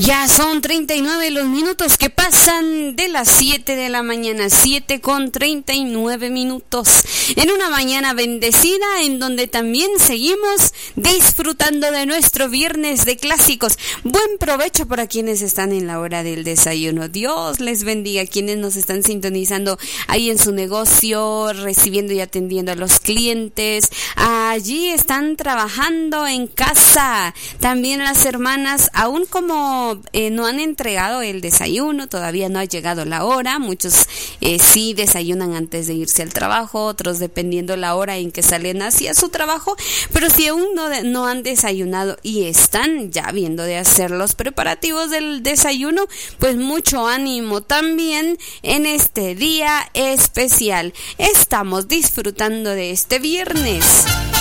Ya son 39 los minutos que pasan de las 7 de la mañana, 7:39, en una mañana bendecida en donde también seguimos disfrutando de nuestro viernes de clásicos. Buen provecho para quienes están en la hora del desayuno. Dios les bendiga a quienes nos están sintonizando ahí en su negocio, recibiendo y atendiendo a los clientes. Allí están trabajando en casa. También las hermanas, aún como no han entregado el desayuno, todavía no ha llegado la hora. Muchos sí desayunan antes de irse al trabajo, otros dependiendo la hora en que salen hacia su trabajo, pero si aún no han desayunado y están ya viendo de hacer los preparativos del desayuno, pues mucho ánimo también en este día especial. Estamos disfrutando de este viernes.